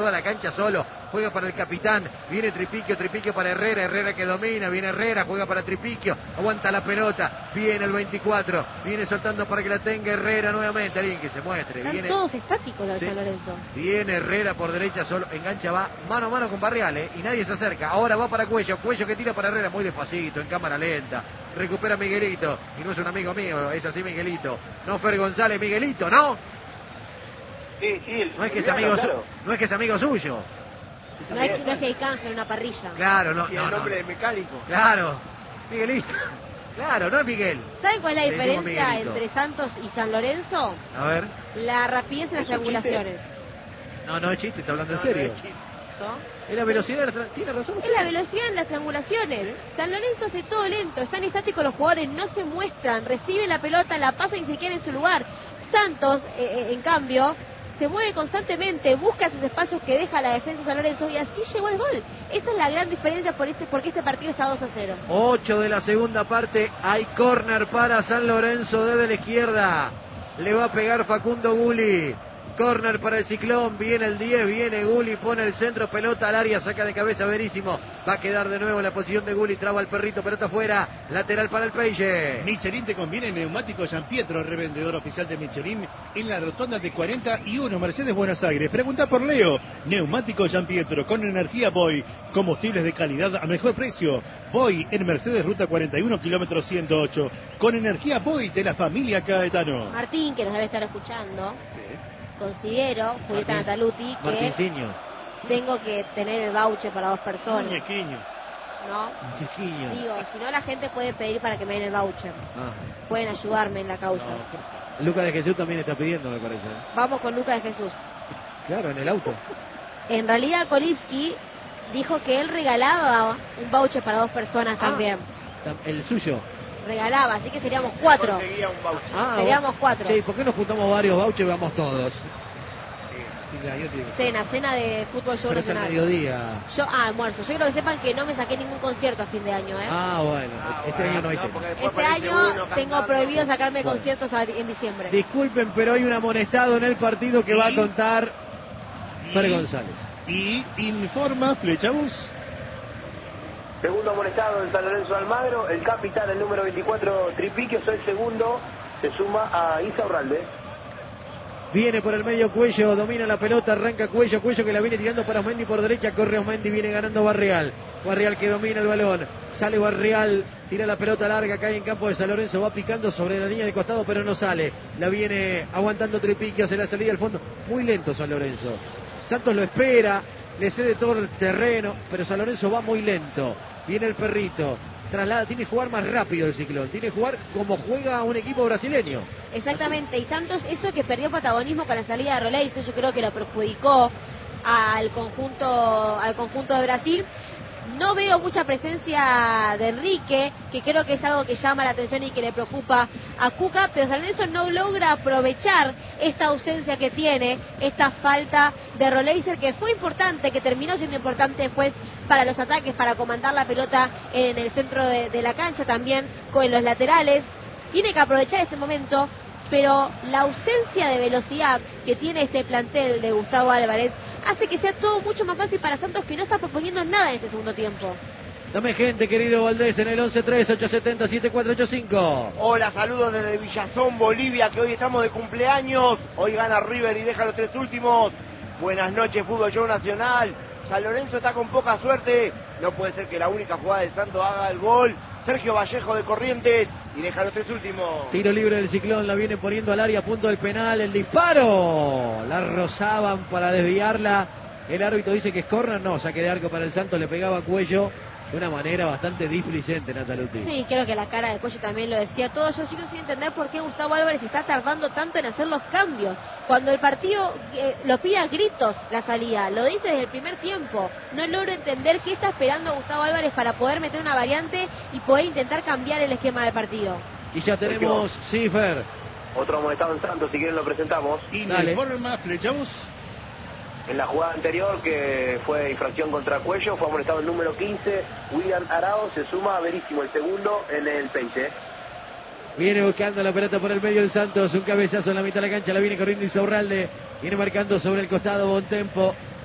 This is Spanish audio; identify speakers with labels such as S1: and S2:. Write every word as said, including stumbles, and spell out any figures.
S1: toda la cancha solo, juega para el capitán, viene Tripiquio, Tripiquio para Herrera, Herrera que domina, viene Herrera, juega para Tripiquio, aguanta la pelota, viene el veinticuatro, viene soltando para que la tenga Herrera nuevamente, alguien que se muestre.
S2: Están
S1: Viene,
S2: todos estáticos los de
S1: sí,
S2: San Lorenzo.
S1: Viene Herrera por derecha solo, engancha, va mano a mano con Barrial, ¿eh? Y nadie se acerca. Ahora va para Cuello, Cuello que tira para Herrera muy despacito, en cámara lenta. Recupera Miguelito, y no es un amigo mío, es así Miguelito. No Fer González, Miguelito, ¿no?
S3: Sí, sí.
S1: No es que es amigo, claro. No es que es amigo suyo.
S2: No es, no es que hay canje en una parrilla.
S1: Claro, no.
S3: Y
S1: no,
S3: el nombre
S1: no.
S3: de mecánico.
S1: Claro, Miguelito. Claro, no es Miguel.
S2: ¿Saben cuál es la
S1: Le decimos
S2: diferencia
S1: Miguelito.
S2: entre Santos y San Lorenzo?
S1: A ver.
S2: La rapidez en las triangulaciones.
S1: No, no es chiste, está hablando en
S3: No,
S1: serio.
S3: no es chiste.
S2: ¿No?
S1: Es la velocidad, de la tra- tiene razón.
S2: Es la velocidad en las triangulaciones.
S1: ¿Sí?
S2: San Lorenzo hace todo lento, están estáticos los jugadores, no se muestran, reciben la pelota, la pasan y se quedan en su lugar. Santos, eh, en cambio, se mueve constantemente, busca esos espacios que deja la defensa de San Lorenzo y así llegó el gol. Esa es la gran diferencia por este, porque este partido está dos a cero.
S1: ocho de la segunda parte, hay córner para San Lorenzo desde la izquierda. Le va a pegar Facundo Gulli. Córner para el Ciclón, viene el diez, viene Gulli, pone el centro, pelota al área, saca de cabeza Verísimo. Va a quedar de nuevo en la posición de Gulli, traba el perrito, pelota afuera, lateral para el Peixe.
S4: Michelin te conviene, neumático San Pietro, revendedor oficial de Michelin en la rotonda de cuarenta y uno, Mercedes Buenos Aires. Pregunta por Leo, neumático San Pietro con energía Boy, combustibles de calidad a mejor precio. Boy en Mercedes Ruta cuarenta y uno, kilómetro ciento ocho, con energía Boy de la familia Caetano.
S2: Martín, que nos debe estar escuchando,
S4: Sí.
S2: considero, Julieta
S1: Martín-
S2: Nataluti, que
S1: Martinciño.
S2: tengo que tener el voucher para dos personas,
S4: Muñequiño.
S2: ¿no?
S1: Chiquiño.
S2: Digo, si no la gente puede pedir para que me den el voucher.
S1: Ah,
S2: Pueden ayudarme en la causa.
S1: no. Lucas de Jesús también está pidiendo, me parece.
S2: Vamos con Lucas de Jesús.
S1: Claro, en el auto.
S2: En realidad Kolivsky dijo que él regalaba un voucher para dos personas
S1: Ah.
S2: también.
S1: Tam- El suyo.
S2: Regalaba, así que seríamos cuatro.
S3: Conseguía un voucher.
S1: Ah,
S2: Seríamos
S1: vos-
S2: cuatro.
S1: Che, ¿por qué nos juntamos varios vouchers y vamos todos? Fin de año tiene que ser.
S2: Cena, cena de fútbol show
S1: Pero es al
S2: nacional.
S1: mediodía.
S2: Yo, ah, almuerzo. Yo quiero que sepan que no me saqué ningún concierto a fin de año, ¿eh?
S1: Ah, bueno.
S3: Ah,
S1: este
S3: bueno,
S1: año no hay
S3: no,
S1: cena.
S3: porque después
S2: este
S3: aparece
S2: año
S3: uno
S2: tengo
S3: cantando.
S2: prohibido sacarme
S1: Bueno.
S2: conciertos a- en diciembre.
S1: Disculpen, pero hay un amonestado en el partido que va a
S4: Y-
S1: contar Fer
S4: Y-
S1: González.
S4: Y informa Flechabús.
S3: Segundo amonestado en San Lorenzo de Almagro, el capitán, el número veinticuatro, Tripiquio, el segundo, se suma a Insaurralde.
S1: Viene por el medio Cuello, domina la pelota, arranca Cuello, Cuello que la viene tirando para Osmendi por derecha, corre Osmendi, viene ganando Barrial. Barrial que domina el balón, sale Barrial, tira la pelota larga, cae en campo de San Lorenzo, va picando sobre la línea de costado, pero no sale. La viene aguantando Tripiquio, hace la salida al fondo, muy lento San Lorenzo. Santos lo espera, le cede todo el terreno, pero San Lorenzo va muy lento. Viene el perrito, traslada, tiene que jugar más rápido el Ciclón, tiene que jugar como juega un equipo brasileño.
S2: Exactamente, y Santos, eso que perdió protagonismo con la salida de Roleise, yo creo que lo perjudicó al conjunto, al conjunto de Brasil. No veo mucha presencia de Enrique, que creo que es algo que llama la atención y que le preocupa a Cuca, pero San Lorenzo no logra aprovechar esta ausencia que tiene, esta falta de Roleiser, que fue importante, que terminó siendo importante después para los ataques, para comandar la pelota en el centro de, de la cancha, también con los laterales. Tiene que aprovechar este momento, pero la ausencia de velocidad que tiene este plantel de Gustavo Álvarez hace que sea todo mucho más fácil para Santos, que no está proponiendo nada en este segundo tiempo.
S1: Dame gente, querido Valdés, en el once tres, ocho siete cero, siete cuatro ocho cinco.
S3: Hola, saludos desde Villazón, Bolivia, que hoy estamos de cumpleaños. Hoy gana River y deja los tres últimos. Buenas noches, Fútbol Show Nacional. San Lorenzo está con poca suerte. No puede ser que la única jugada de Santos haga el gol. Sergio Vallejo de Corrientes y deja los tres últimos.
S1: Tiro libre del Ciclón, la viene poniendo al área, punto del penal, el disparo. La rozaban para desviarla. El árbitro dice que es córner, no, saque de arco para el Santos, le pegaba Cuello de una manera bastante displicente, Nataluti.
S2: Sí, creo que la cara de Cuello también lo decía todo. Yo sigo sin entender por qué Gustavo Álvarez está tardando tanto en hacer los cambios. Cuando el partido eh, lo pide a gritos la salida, lo dice desde el primer tiempo. No logro entender qué está esperando Gustavo Álvarez para poder meter una variante y poder intentar cambiar el esquema del partido.
S1: Y ya tenemos, sí, Fer.
S3: Otro amonestado en Santos, si quieren lo presentamos.
S1: Dale.
S4: Informa Flechabús.
S3: En la jugada anterior, que fue infracción contra Cuello, fue amonestado el número quince, William Arao, se suma a Verísimo, el segundo en el Peixe.
S1: Viene buscando la pelota por el medio del Santos, un cabezazo en la mitad de la cancha, la viene corriendo Insaurralde, viene marcando sobre el costado Bontempo,